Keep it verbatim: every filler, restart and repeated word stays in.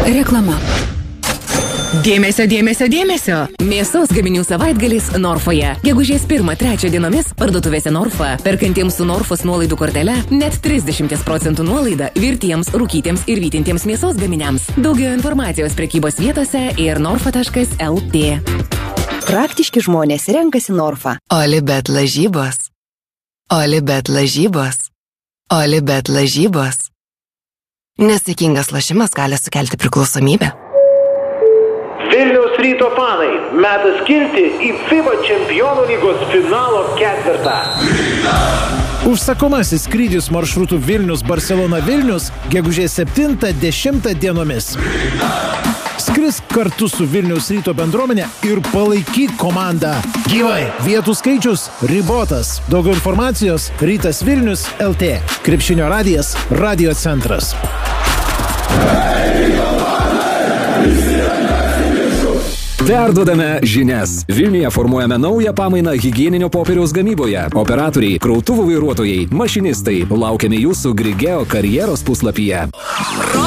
Reklama. Dėmesio, dėmesio, dėmesio. Mėsos gaminių savaitgalis Norfoje. Gegužės pirmą trečią dienomis parduotuvėse Norfa. Perkantiems su Norfos nuolaidų kortele net trisdešimt procentų nuolaida virtiems, rūkytiems ir vytintiems mėsos gaminiams. Daugiau informacijos prekybos vietose ir norfa taškas el tė. Praktiški žmonės renkasi Norfa. Olibet lažybos. Olibet lažybos. Olibet lažybos. Nesaikingas lošimas gali sukelti priklausomybę. Vilniaus Ryto fanai, metas kilti į FIBA Čempionų lygos finalo ketvirtą. Užsakomasis skrydis maršrutu Vilnius-Barcelona-Vilnius gegužės septintą dešimtą dienomis. Skrisk kartu su Vilniaus Ryto bendruomenė ir palaikyk komandą. Gyvai. Vietų skaičius ribotas. Daugiau informacijos Rytas Vilnius el tė. Krepšinio radijas, radio centras. Perduodame žinias. Vilniuje formuojame naują pamainą higieninio popieriaus gamyboje. Operatoriai, krautuvų vairuotojai, mašinistai. Laukiame jūsų Grigeo karjeros puslapyje.